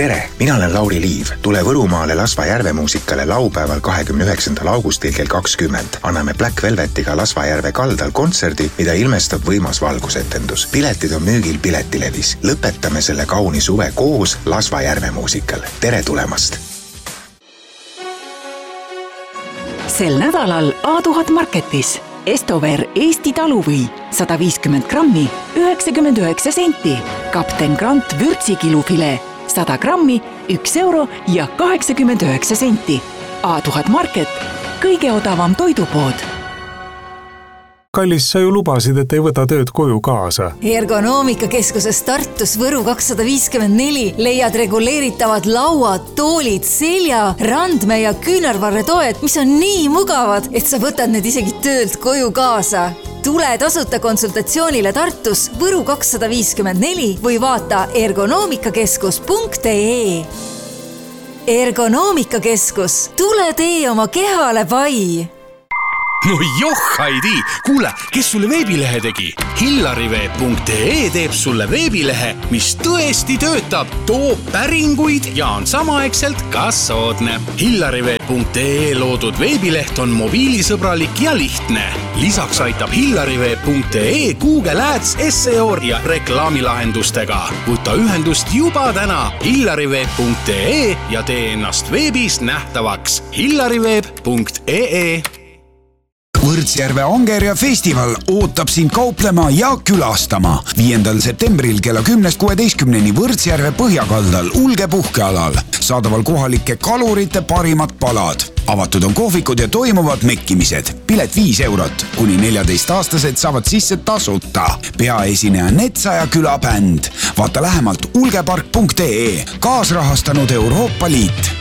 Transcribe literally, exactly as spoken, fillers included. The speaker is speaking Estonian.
tere, mina olen Lauri Liiv. Tule Võrumaale Lasva Järve muusikale laupäeval kahekümne üheksandal augustil kell kakskümmend. Anname Black Velvetiga Lasva Järve kaldal kontserdi, mida ilmestab võimas valgusetendus. Piletid on müügil Piletilevis. Lõpetame selle kauni suve koos Lasva Järve muusikal. Tere tulemast! Sel nädalal A tuhat Marketis Estover Eesti taluvõi sada viiskümmend grammi, üheksakümmend üheksa senti. Kapten Grant vürtsikilufile sada grammi, üks euro ja kaheksakümmend üheksa senti. A tuhat Market, kõige odavam toidupood. Kallis, sa ju lubasid, et ei võta tööd koju kaasa. Ergonoomikakeskuses Tartus Võru kakssada viiskümmend neli leiad reguleeritavad lauad, toolid, selja, randme ja küünarvarretoed, mis on nii mugavad, et sa võtad need isegi töölt koju kaasa. Tule tasuta konsultatsioonile Tartus Võru kakssada viiskümmend neli või vaata ergonoomikakeskus punkt ee. Ergonoomikakeskus, tule tee oma kehale pai! No joh, Heidi! Kuule, kes sulle veebilehe tegi? hillariveeb punkt ee teeb sulle veebilehe, mis tõesti töötab, toob päringuid ja on samaaegselt ka soodne. hillariveeb punkt ee loodud veebileht on mobiilisõbralik ja lihtne. Lisaks aitab hillariveeb punkt ee Google Ads, S E O ja reklaamilahendustega. Võta ühendust juba täna hillariveeb punkt ee ja tee ennast veebis nähtavaks. hillariveeb punkt ee. Võrtsjärve Angerja festival ootab sind kauplema ja külastama. viiendal septembril kella kümnest kuueteistkümneni Võrtsjärve põhjakaldal Ulge puhkealal. Saadaval kohalike kalurite parimad palad. Avatud on kohvikud ja toimuvad mekkimised. Pilet viis eurot. Kuni neljateist-aastased saavad sisse tasuta. Peaesineja Netsaja külabänd. Vaata lähemalt ulgepark punkt ee. Kaasrahastanud Euroopa Liit.